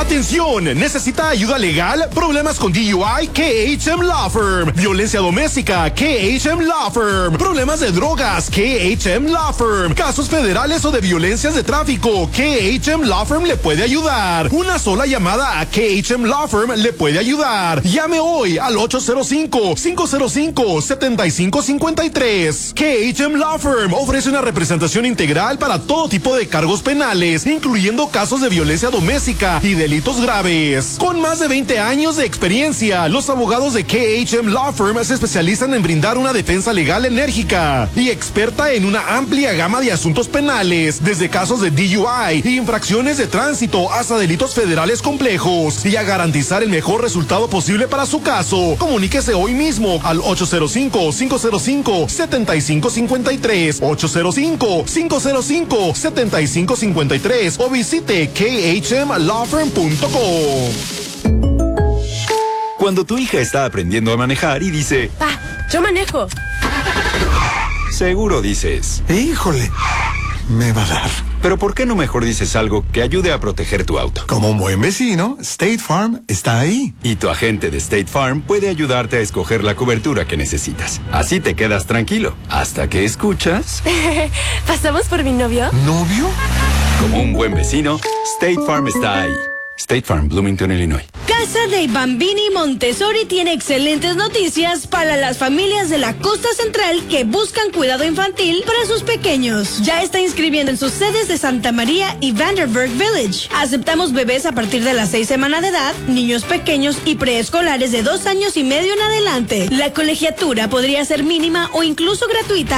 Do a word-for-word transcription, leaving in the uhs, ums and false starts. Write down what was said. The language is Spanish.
Atención, ¿necesita ayuda legal? Problemas con D U I, K H M Law Firm. Violencia doméstica, K H M Law Firm. Problemas de drogas, K H M Law Firm. Casos federales o de violencias de tráfico, K H M Law Firm le puede ayudar. Una sola llamada a K H M Law Firm le puede ayudar. Llame hoy al ocho cero cinco, cinco cero cinco, siete cinco cinco tres. K H M Law Firm ofrece una representación integral para todo tipo de cargos penales, incluyendo casos de violencia doméstica y delitos graves. Con más de veinte años de experiencia, los abogados de K H M Law Firm se especializan en brindar una defensa legal enérgica y experta en una amplia gama de asuntos penales, desde casos de D U I y infracciones de tránsito hasta delitos federales complejos, y a garantizar el mejor resultado posible para su caso. Comuníquese hoy mismo al ocho cero cinco, cinco cero cinco, siete cinco cinco tres, ocho cero cinco, cinco cero cinco, siete cinco cinco tres o visite K H M law firm punto com. Cuando tu hija está aprendiendo a manejar y dice, Pa, yo manejo. Seguro dices, híjole, me va a dar. Pero ¿por qué no mejor dices algo que ayude a proteger tu auto? Como un buen vecino, State Farm está ahí. Y tu agente de State Farm puede ayudarte a escoger la cobertura que necesitas. Así te quedas tranquilo, hasta que escuchas... ¿Pasamos por mi novio? ¿Novio? Como un buen vecino, State Farm está ahí. State Farm, Bloomington, Illinois. Casa de Bambini Montessori tiene excelentes noticias para las familias de la costa central que buscan cuidado infantil para sus pequeños. Ya está inscribiendo en sus sedes de Santa María y Vanderburg Village. Aceptamos bebés a partir de las seis semanas de edad, niños pequeños y preescolares de dos años y medio en adelante. La colegiatura podría ser mínima o incluso gratuita